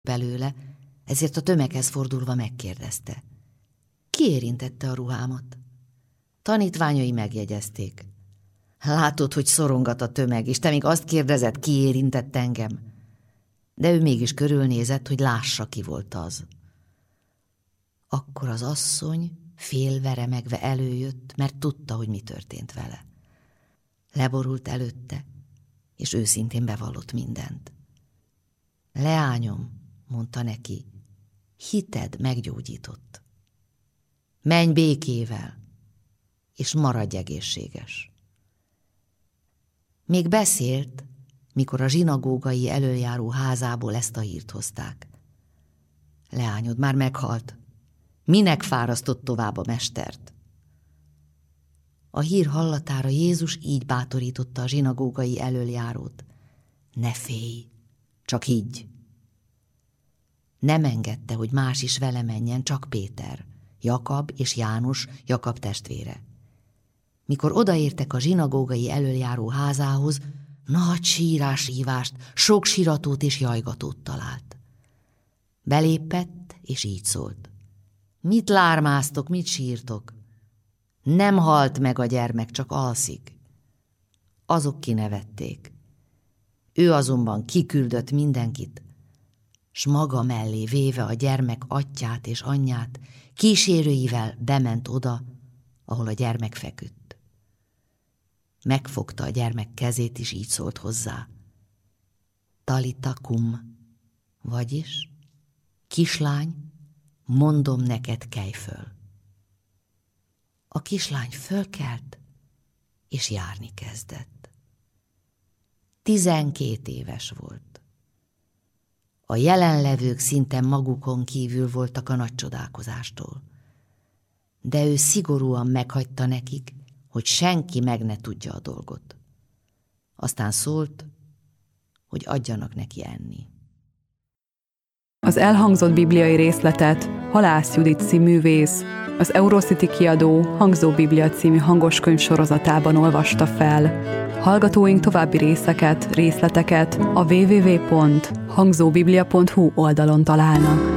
belőle, ezért a tömeghez fordulva megkérdezte. Ki érintette a ruhámat? Tanítványai megjegyezték. Látod, hogy szorongat a tömeg, és te még azt kérdezed, ki érintett engem? De ő mégis körülnézett, hogy lássa, ki volt az. Akkor az asszony félve remegve előjött, mert tudta, hogy mi történt vele. Leborult előtte, és őszintén bevallott mindent. Leányom, mondta neki, hited meggyógyított. Menj békével, és maradj egészséges. Még beszélt, mikor a zsinagógai elöljáró házából ezt a hírt hozták. Leányod már meghalt. Minek fárasztott tovább a mestert? A hír hallatára Jézus így bátorította a zsinagógai elöljárót. Ne félj, csak higgy. Nem engedte, hogy más is vele menjen, csak Péter, Jakab és János, Jakab testvére. Mikor odaértek a zsinagógai elöljáró házához, nagy sírás-ívást, sok siratót és jajgatót talált. Belépett, és így szólt. Mit lármáztok, mit sírtok? Nem halt meg a gyermek, csak alszik. Azok kinevették. Ő azonban kiküldött mindenkit, s maga mellé véve a gyermek atyját és anyját, kísérőivel bement oda, ahol a gyermek feküdt. Megfogta a gyermek kezét, és így szólt hozzá. Talita kum, vagyis, kislány, mondom neked, kelj föl. A kislány fölkelt, és járni kezdett. 12 éves volt. A jelenlevők szinte magukon kívül voltak a nagy csodálkozástól. De ő szigorúan meghagyta nekik, hogy senki meg ne tudja a dolgot. Aztán szólt, hogy adjanak neki enni. Az elhangzott bibliai részletet Halász Judit színművész, az Eurocity kiadó Hangzó Biblia című hangoskönyv sorozatában olvasta fel. Hallgatóink további részleteket a www.hangzobiblia.hu oldalon találnak.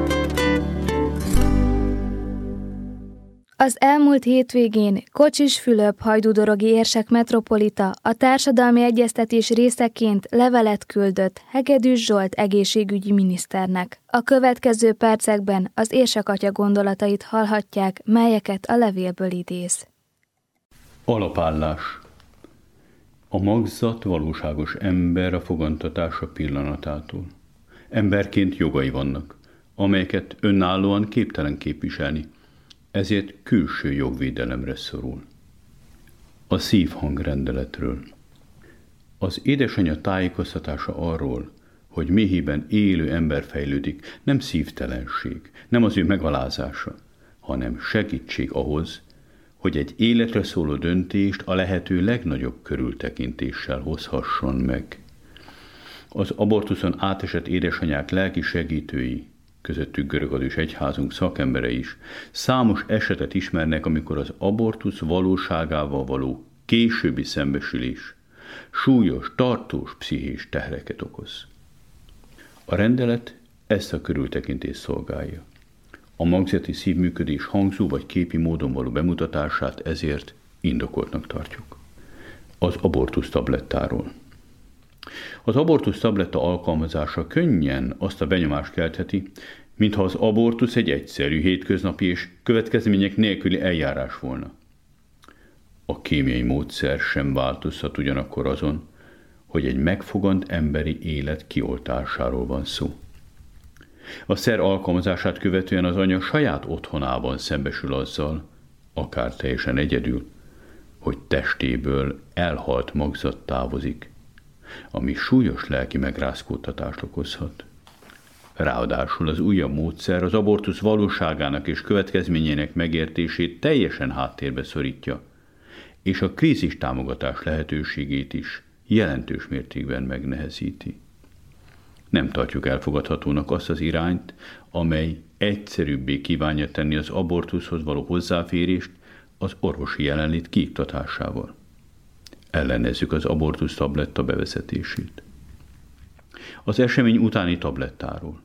Az elmúlt hétvégén Kocsis Fülöp hajdúdorogi érsek metropolita a társadalmi egyeztetés részeként levelet küldött Hegedűs Zsolt egészségügyi miniszternek. A következő percekben az érsekatya gondolatait hallhatják, melyeket a levélből idéz. Alapállás. A magzat valóságos ember a fogantatása pillanatától. Emberként jogai vannak, amelyeket önállóan képtelen képviselni, ezért külső jogvédelemre szorul. A szívhangrendeletről. Az édesanyja tájékoztatása arról, hogy méhében élő ember fejlődik, nem szívtelenség, nem az ő megalázása, hanem segítség ahhoz, hogy egy életre szóló döntést a lehető legnagyobb körültekintéssel hozhasson meg. Az abortuszon átesett édesanyák lelki segítői, közöttük Görögadős egyházunk szakemberei is, számos esetet ismernek, amikor az abortusz valóságával való későbbi szembesülés súlyos, tartós pszichés tehereket okoz. A rendelet ezt a körültekintést szolgálja. A magzati szívműködés hangzó vagy képi módon való bemutatását ezért indokoltnak tartjuk. Az abortusz tablettáról. Az abortusz tabletta alkalmazása könnyen azt a benyomást keltheti, mintha az abortusz egy egyszerű, hétköznapi és következmények nélküli eljárás volna. A kémiai módszer sem változhat ugyanakkor azon, hogy egy megfogant emberi élet kioltásáról van szó. A szer alkalmazását követően az anya saját otthonában szembesül azzal, akár teljesen egyedül, hogy testéből elhalt magzat távozik, ami súlyos lelki megrázkódtatást okozhat. Ráadásul az újabb módszer az abortusz valóságának és következményének megértését teljesen háttérbe szorítja, és a krízis támogatás lehetőségét is jelentős mértékben megnehezíti. Nem tartjuk elfogadhatónak azt az irányt, amely egyszerűbbé kívánja tenni az abortuszhoz való hozzáférést az orvosi jelenlét kiiktatásával. Ellenezzük az abortusz tabletta bevezetését. Az esemény utáni tablettáról.